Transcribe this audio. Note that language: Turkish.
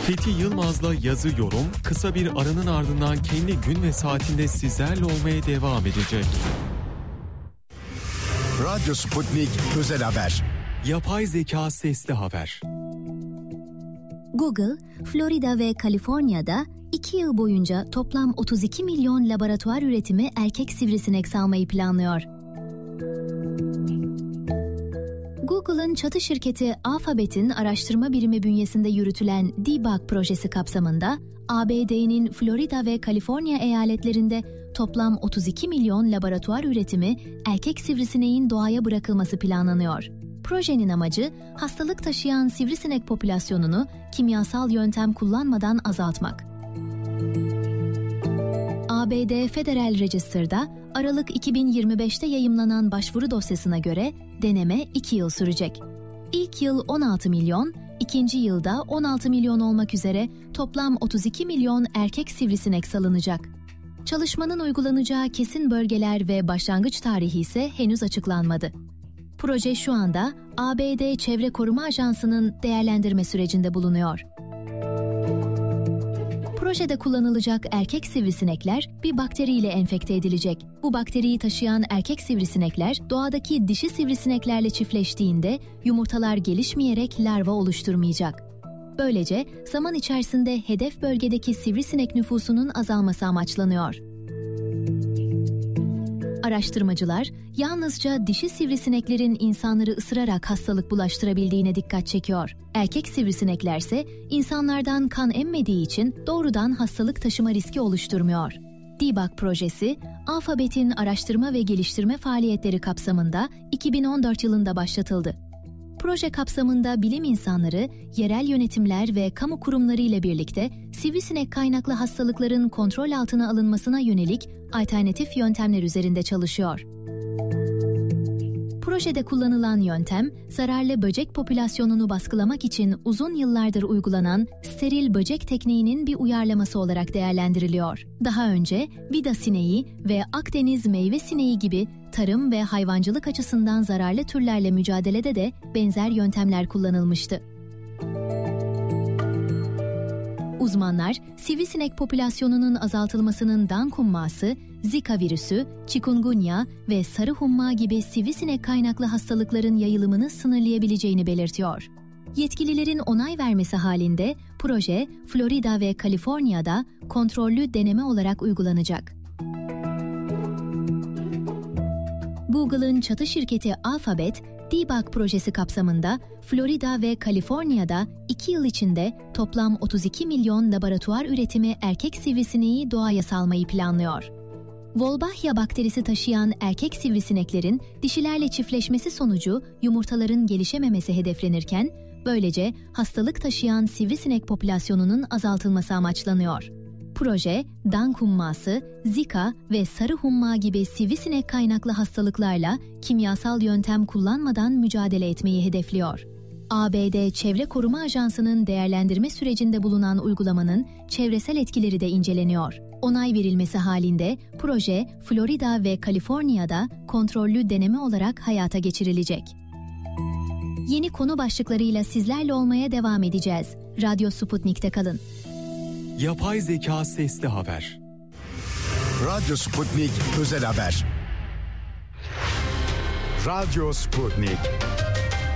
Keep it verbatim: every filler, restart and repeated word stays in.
Fethi Yılmaz'la Yazı Yorum kısa bir aranın ardından kendi gün ve saatinde sizlerle olmaya devam edecek. Radyo Sputnik Özel Haber. Yapay zeka sesli haber. Google, Florida ve Kaliforniya'da iki yıl boyunca toplam otuz iki milyon laboratuvar üretimi erkek sivrisinek salmayı planlıyor. Google'ın çatı şirketi Alphabet'in araştırma birimi bünyesinde yürütülen Debug projesi kapsamında A B D'nin Florida ve Kaliforniya eyaletlerinde toplam otuz iki milyon laboratuvar üretimi erkek sivrisineğin doğaya bırakılması planlanıyor. Projenin amacı hastalık taşıyan sivrisinek popülasyonunu kimyasal yöntem kullanmadan azaltmak. A B D Federal Register'da Aralık iki bin yirmi beşte yayımlanan başvuru dosyasına göre deneme iki yıl sürecek. İlk yıl on altı milyon, ikinci yılda on altı milyon olmak üzere toplam otuz iki milyon erkek sivrisinek salınacak. Çalışmanın uygulanacağı kesin bölgeler ve başlangıç tarihi ise henüz açıklanmadı. Proje şu anda A B D Çevre Koruma Ajansı'nın değerlendirme sürecinde bulunuyor. Projede kullanılacak erkek sivrisinekler bir bakteriyle enfekte edilecek. Bu bakteriyi taşıyan erkek sivrisinekler doğadaki dişi sivrisineklerle çiftleştiğinde yumurtalar gelişmeyerek larva oluşturmayacak. Böylece zaman içerisinde hedef bölgedeki sivrisinek nüfusunun azalması amaçlanıyor. Araştırmacılar yalnızca dişi sivrisineklerin insanları ısırarak hastalık bulaştırabildiğine dikkat çekiyor. Erkek sivrisineklerse insanlardan kan emmediği için doğrudan hastalık taşıma riski oluşturmuyor. Debug projesi, Alphabet'in araştırma ve geliştirme faaliyetleri kapsamında iki bin on dört yılında başlatıldı. Proje kapsamında bilim insanları, yerel yönetimler ve kamu kurumları ile birlikte sivrisinek kaynaklı hastalıkların kontrol altına alınmasına yönelik alternatif yöntemler üzerinde çalışıyor. Projede kullanılan yöntem, zararlı böcek popülasyonunu baskılamak için uzun yıllardır uygulanan steril böcek tekniğinin bir uyarlaması olarak değerlendiriliyor. Daha önce vida sineği ve Akdeniz meyve sineği gibi tarım ve hayvancılık açısından zararlı türlerle mücadelede de benzer yöntemler kullanılmıştı. Uzmanlar, sivrisinek popülasyonunun azaltılmasının Dan humması, Zika virüsü, chikungunya ve sarı humma gibi sivrisinek kaynaklı hastalıkların yayılımını sınırlayabileceğini belirtiyor. Yetkililerin onay vermesi halinde proje, Florida ve Kaliforniya'da kontrollü deneme olarak uygulanacak. Google'ın çatı şirketi Alphabet, Debug projesi kapsamında Florida ve Kaliforniya'da iki yıl içinde toplam otuz iki milyon laboratuvar üretimi erkek sivrisineği doğaya salmayı planlıyor. Wolbachia bakterisi taşıyan erkek sivrisineklerin dişilerle çiftleşmesi sonucu yumurtaların gelişememesi hedeflenirken, böylece hastalık taşıyan sivrisinek popülasyonunun azaltılması amaçlanıyor. Proje, Dan humması, Zika ve sarı humma gibi sivrisinek kaynaklı hastalıklarla kimyasal yöntem kullanmadan mücadele etmeyi hedefliyor. A B D Çevre Koruma Ajansı'nın değerlendirme sürecinde bulunan uygulamanın çevresel etkileri de inceleniyor. Onay verilmesi halinde proje, Florida ve Kaliforniya'da kontrollü deneme olarak hayata geçirilecek. Yeni konu başlıklarıyla sizlerle olmaya devam edeceğiz. Radyo Sputnik'te kalın. Yapay zeka sesli haber. Radyo Sputnik Özel Haber. Radyo Sputnik.